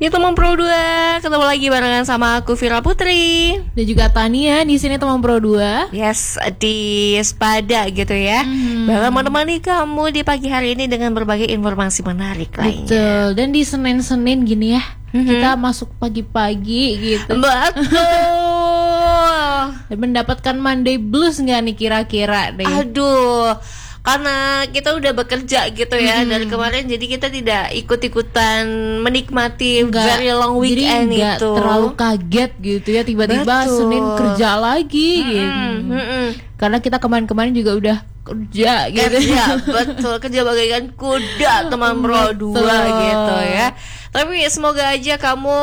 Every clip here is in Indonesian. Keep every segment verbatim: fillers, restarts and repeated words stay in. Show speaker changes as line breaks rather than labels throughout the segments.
Ya teman Pro dua, ketemu lagi barengan sama aku Vira Putri
dan juga Tania di sini teman Pro dua.
Yes, di Spada gitu ya. Hmm. Bakal menemani kamu di pagi hari ini dengan berbagai informasi menarik lainnya.
Betul. Dan di Senin-Senin gini ya, mm-hmm. kita masuk pagi-pagi gitu.
Betul.
Dan mendapatkan Monday Blues nggak nih kira-kira deh?
Aduh, karena kita udah bekerja gitu ya hmm. dari kemarin, jadi kita tidak ikut-ikutan menikmati
Enggak,
very long weekend
jadi
itu.
Terlalu kaget gitu ya, tiba-tiba
Betul.
Senin kerja lagi hmm, gitu.
Hmm, hmm.
Karena kita kemarin-kemarin juga udah kerja gitu.
Kerja, betul, kerja bagaikan kuda teman Pro dua gitu ya. Tapi semoga aja kamu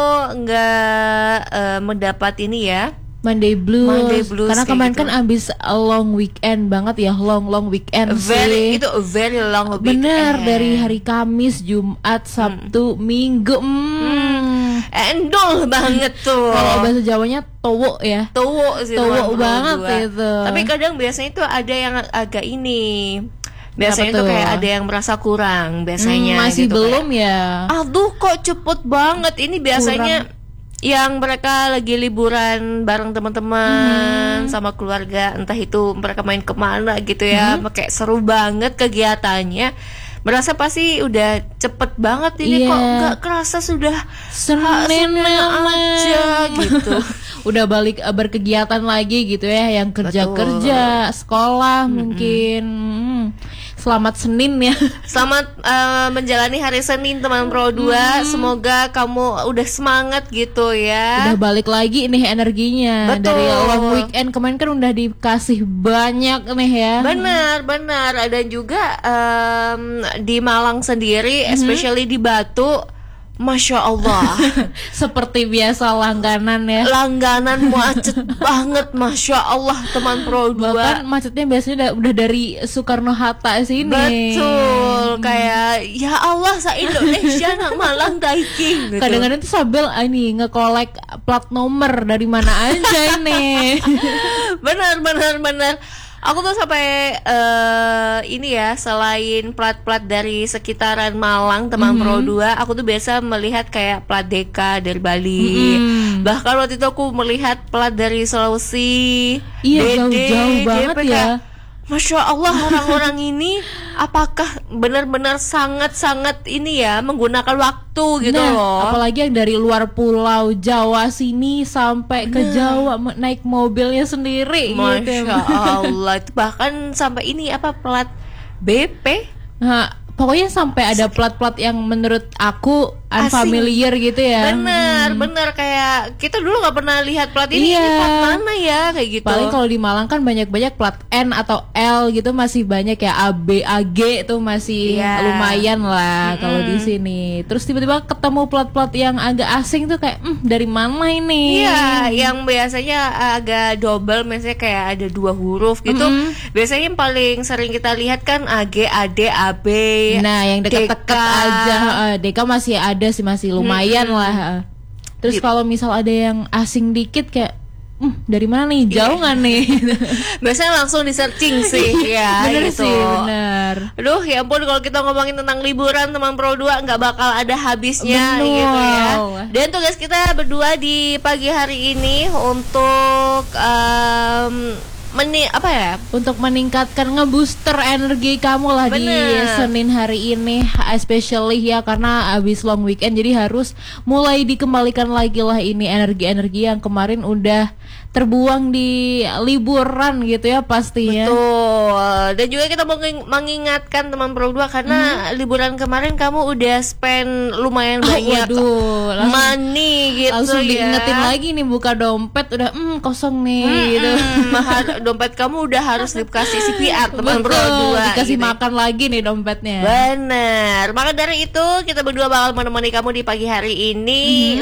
nggak uh, mendapat ini ya,
Monday Blues,
Monday Blues
karena kemarin
gitu.
kan abis long weekend banget ya, long long weekend
very,
sih.
Itu a very long weekend.
Bener, dari hari Kamis, Jumat, Sabtu, hmm. Minggu, hmm.
hmm. endol banget tuh.
Kalau bahasa Jawanya towo ya,
towo sih,
towo banget itu.
Tapi kadang biasanya itu ada yang agak ini. Biasanya tuh kayak ada yang merasa kurang biasanya.
Hmm, masih
gitu,
belum
kayak,
ya.
Aduh kok cepet banget ini biasanya. Kurang. Yang mereka lagi liburan bareng teman-teman hmm. sama keluarga, entah itu mereka main kemana gitu ya, hmm. kayak seru banget kegiatannya. Merasa pasti udah cepet banget ini, yeah. kok nggak kerasa sudah
Senin
aja gitu.
Udah balik berkegiatan lagi gitu ya, yang kerja-kerja, sekolah mm-hmm. mungkin. Hmm. Selamat Senin ya.
Selamat uh, menjalani hari Senin teman Pro dua. Hmm. Semoga kamu udah semangat gitu ya.
Udah balik lagi nih energinya.
Betul.
Dari long weekend kemarin kan udah dikasih banyak nih ya.
Benar, benar. Dan juga um, di Malang sendiri, hmm. especially di Batu, Masya Allah.
Seperti biasa langganan ya.
Langganan macet banget, Masya Allah teman Pro dua.
Bahkan macetnya biasanya udah, udah dari Soekarno-Hatta sini.
Betul, kayak ya Allah se-Indonesia nak Malang hiking gitu.
Kadang-kadang tuh sambil ini nge-collect plat nomor dari mana aja ini.
Benar, benar, benar. Aku tuh sampai uh, ini ya, selain plat-plat dari sekitaran Malang teman mm-hmm. Pro dua, aku tuh biasa melihat kayak plat D K dari Bali. Mm-hmm. Bahkan waktu itu aku melihat plat dari Sulawesi.
Iya, jauh-jauh banget
D P K.
Ya.
Masya Allah, orang-orang ini apakah benar-benar sangat-sangat ini ya, menggunakan waktu gitu
nah,
loh.
Apalagi yang dari luar pulau Jawa sini sampai ke nah. Jawa naik mobilnya sendiri.
Masya
gitu.
Allah, itu bahkan sampai ini apa plat B P?
Nah, pokoknya sampai ada plat-plat yang menurut aku unfamiliar asing. Gitu ya.
Bener, hmm. bener kayak kita dulu nggak pernah lihat plat ini,
iya.
ini plat mana ya kayak gitu.
Paling kalau di Malang kan banyak-banyak plat N atau L gitu masih banyak ya, A B A G itu masih yeah. lumayan lah mm-hmm. kalau di sini. Terus tiba-tiba ketemu plat-plat yang agak asing tuh kayak hm, dari mana ini?
Iya, yang biasanya agak double, misalnya kayak ada dua huruf gitu. Mm-hmm. Biasanya yang paling sering kita lihat kan A G, A D, A B.
Nah, yang deket-deket aja uh, D K masih ada sih, masih lumayan hmm. lah. Terus kalau misal ada yang asing dikit kayak hmm, dari mana nih? Jauh nggak nih?
Biasanya langsung di searching sih ya.
Bener
gitu.
sih, bener.
Aduh, ya ampun kalau kita ngomongin tentang liburan teman Pro dua nggak bakal ada habisnya.
Bener.
Gitu ya. Dan tugas kita berdua di pagi hari ini untuk um, Meni apa ya?
Untuk meningkatkan ngebooster energi kamu lah. Bener. Di Senin hari ini, especially ya karena abis long weekend, jadi harus mulai dikembalikan lagi lah ini energi-energi yang kemarin udah terbuang di liburan gitu ya pastinya.
Betul. Dan juga kita mau mengingatkan teman Pro dua karena hmm. liburan kemarin kamu udah spend lumayan banyak
oh, waduh,
money gitu
langsung
ya.
Diingetin lagi nih buka dompet udah hmm, kosong nih hmm, gitu.
Hmm, dompet kamu udah harus dikasih C P R teman Pro dua.
Dikasih
gitu.
Makan lagi nih dompetnya.
Bener. Maka dari itu kita berdua bakal menemani kamu di pagi hari ini. Hmm.